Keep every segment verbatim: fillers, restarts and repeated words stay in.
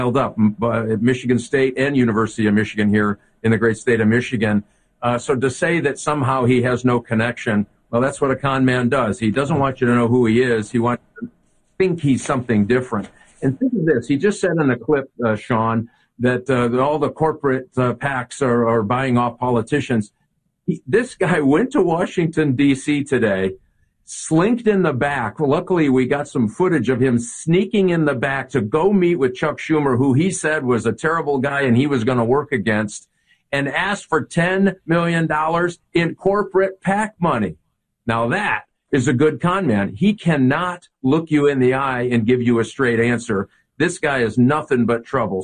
up at Michigan State and University of Michigan here in the great state of Michigan. Uh, so to say that somehow he has no connection, well, that's what a con man does. He doesn't want you to know who he is. He wants you to think he's something different. And think of this. He just said in a clip, uh, Sean, that, uh, that all the corporate uh, PACs are, are buying off politicians. He, this guy went to Washington, D C today, slinked in the back. Luckily, we got some footage of him sneaking in the back to go meet with Chuck Schumer, who he said was a terrible guy and he was going to work against, and asked for ten million dollars in corporate PAC money. Now that is a good con man. He cannot look you in the eye and give you a straight answer. This guy is nothing but trouble.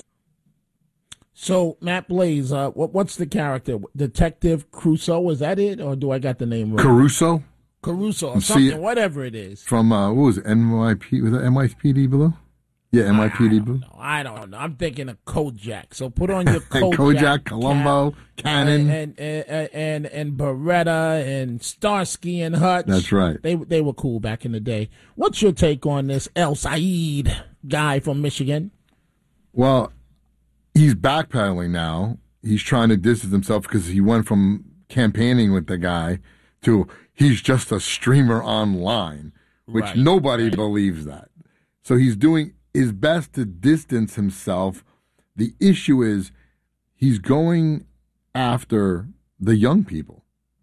So, Matt Blaze, uh, what, what's the character? Detective Crusoe, is that it? Or do I got the name wrong? Caruso? Caruso or something, C- whatever it is. From, uh, what was it, N Y P, was that N Y P D Blue? Yeah, N Y P D Blue. I don't know. I'm thinking of Kojak. So put on your Kojak. Kojak, Columbo, cap, Cannon. And, and, and, and Beretta and Starsky and Hutch. That's right. They, they were cool back in the day. What's your take on this El Said guy from Michigan? Well, he's backpedaling now. He's trying to distance himself because he went from campaigning with the guy to he's just a streamer online, which right. nobody right. believes that. So he's doing his best to distance himself. The issue is he's going after the young people.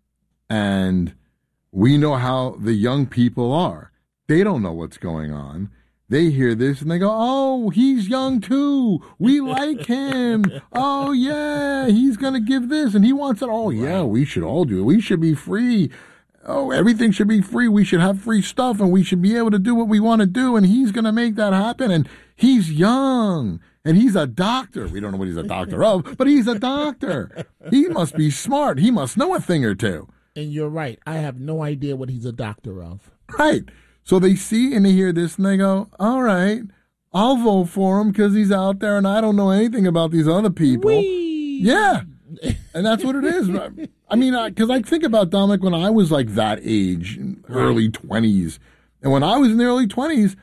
And we know how the young people are. They don't know what's going on. They hear this and they go, oh, he's young too. We like him. Oh, yeah, he's going to give this and he wants it. Oh, yeah, we should all do it. We should be free. Oh, everything should be free. We should have free stuff and we should be able to do what we want to do. And he's going to make that happen. And he's young and he's a doctor. We don't know what he's a doctor of, but he's a doctor. He must be smart. He must know a thing or two. And you're right. I have no idea what he's a doctor of. Right. So they see and they hear this and they go, all right, I'll vote for him because he's out there and I don't know anything about these other people. Whee! Yeah. And that's what it is. I mean, because I, I think about, Dominic, when I was like that age, early twenties. And when I was in the early twenties,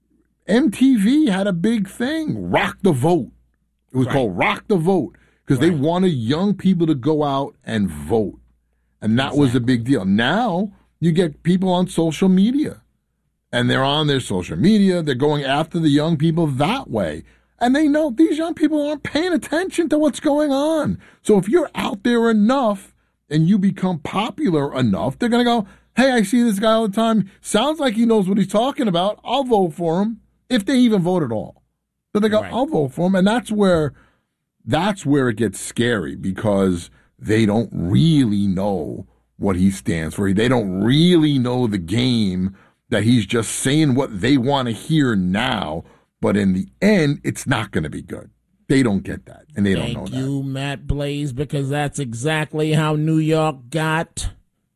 M T V had a big thing, Rock the Vote. It was right. called Rock the Vote because right. they wanted young people to go out and vote. And that exactly. was a big deal. Now you get people on social media. And they're on their social media. They're going after the young people that way. And they know these young people aren't paying attention to what's going on. So if you're out there enough and you become popular enough, they're going to go, hey, I see this guy all the time. Sounds like he knows what he's talking about. I'll vote for him, if they even vote at all. So they go, right. I'll vote for him. And that's where, that's where it gets scary because they don't really know what he stands for. They don't really know the game, that he's just saying what they want to hear now, but in the end, it's not going to be good. They don't get that, and they Thank don't know that. Thank you, Matt Blaze, because that's exactly how New York got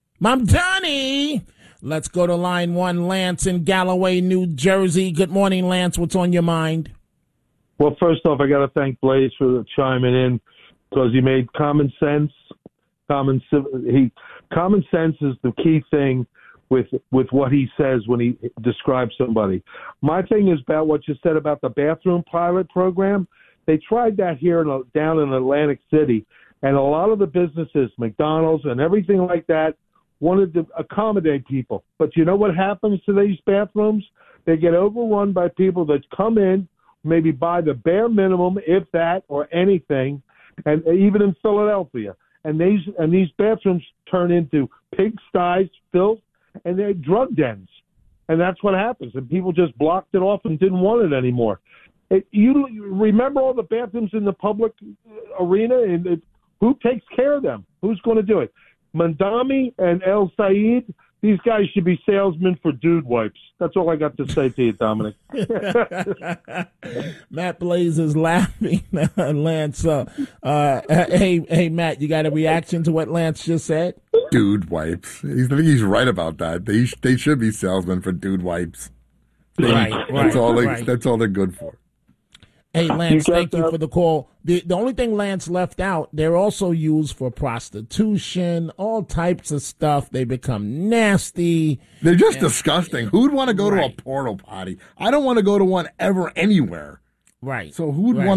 Mamdani. Let's go to line one, Lance in Galloway, New Jersey. Good morning, Lance. What's on your mind? Well, first off, I got to thank Blaze for chiming in because he made common sense. Common, he, common sense is the key thing with with what he says when he describes somebody. My thing is about what you said about the bathroom pilot program. They tried that here in, down in Atlantic City, and a lot of the businesses, McDonald's and everything like that, wanted to accommodate people. But you know what happens to these bathrooms? They get overrun by people that come in, maybe buy the bare minimum, if that, or anything, and even in Philadelphia. And these, and these bathrooms turn into pigsties, filth, and they're drug dens. And that's what happens. And people just blocked it off and didn't want it anymore. It, you, you remember all the bathrooms in the public arena? And it, who takes care of them? Who's going to do it? Mamdani and El Said, these guys should be salesmen for dude wipes. That's all I got to say to you, Dominic. Matt Blaze is laughing. Lance, uh, uh, hey, hey, Matt, you got a reaction to what Lance just said? Dude wipes. He's, I think he's right about that. They they should be salesmen for dude wipes. They, right, right. That's all. They, right. That's all they're good for. Hey, Lance, you thank you for the call. The the only thing Lance left out, they're also used for prostitution, all types of stuff. They become nasty. They're just and, disgusting. Who'd want to go right. to a portal potty? I don't want to go to one ever anywhere. Right. So who would Right. want